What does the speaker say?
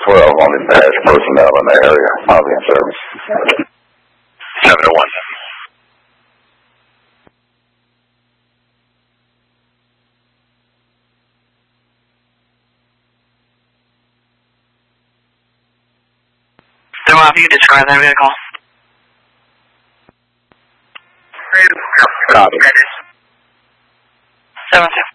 12 on dispatch personnel in the area. I'll be in service. 701. If you describe that vehicle. Copy. 7-2.